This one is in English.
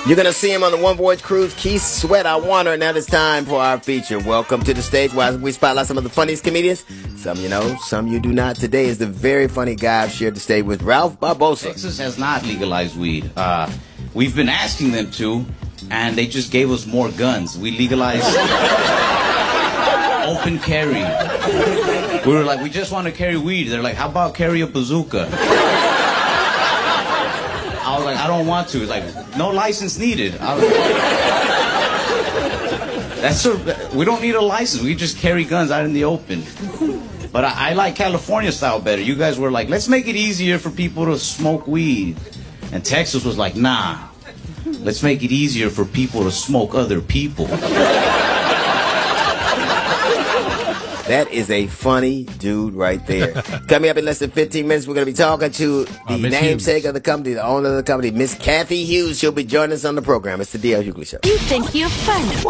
You're going to see him on the One Voyage Cruise, Keith Sweat. I want her. Now it's time for our feature. Welcome to the stage where we spotlight some of the funniest comedians. Some you know, some you do not. Today is the very funny guy I've shared the stage with, Ralph Barbosa. Texas has not legalized weed. We've been asking them to, and they just gave us more guns. We legalized open carry. We were like, we just want to carry weed. They're like, how about carry a bazooka? I was like, I don't want to. It's like, no license needed. We don't need a license. We just carry guns out in the open. But I like California style better. You guys were like, let's make it easier for people to smoke weed. And Texas was like, nah, let's make it easier for people to smoke other people. That is a funny dude right there. Coming up in less than 15 minutes, we're going to be talking to the namesake of the company, the owner of the company, Miss Kathy Hughes. She'll be joining us on the program. It's the D.L. Hughley Show. You think you're funny.